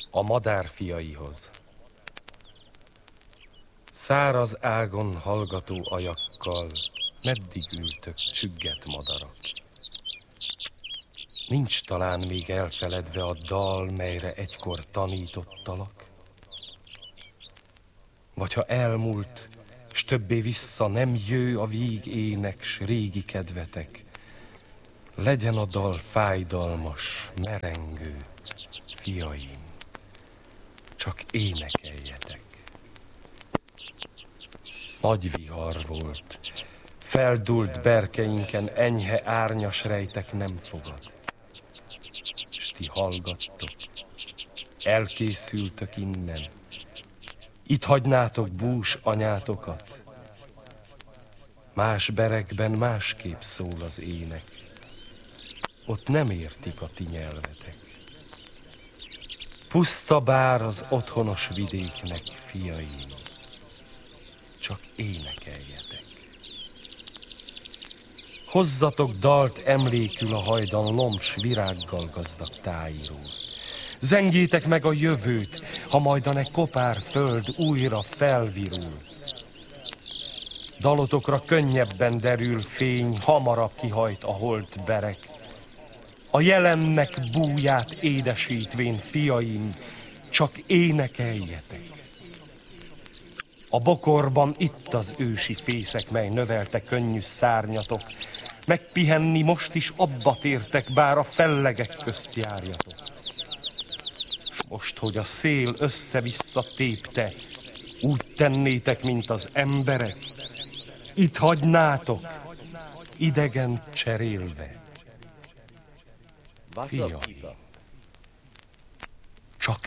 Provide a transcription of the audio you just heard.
A madár fiaihoz. Száraz ágon hallgató ajakkal, meddig ültök, csügget madarak? Nincs talán még elfeledve a dal, melyre egykor tanítottalak? Vagy ha elmúlt, s többé vissza nem jő a víg ének, s régi kedvetek, legyen a dal fájdalmas, merengő, fiaim, csak énekeljetek. Nagy vihar volt, feldult berkeinken enyhe árnyas rejtek nem fogad. S ti hallgattok, elkészültök innen, itt hagynátok bús anyátokat. Más berekben másképp szól az ének, ott nem értik a ti nyelvetek. Puszta bár az otthonos vidéknek, fiaim, csak énekeljetek. Hozzatok dalt emlékül a hajdan lombs virággal gazdag tájról. Zengjétek meg a jövőt, ha majdan egy kopár föld újra felvirul. Dalotokra könnyebben derül fény, hamarabb kihajt a holt berek. A jelennek búját édesítvén, fiaim, csak énekeljetek. A bokorban itt az ősi fészek, mely növelte könnyű szárnyatok. Megpihenni most is abba tértek, bár a fellegek közt járjatok. Most, hogy a szél össze-vissza tépte, úgy tennétek, mint az emberek, itt hagynátok, idegen cserélve. Fiam.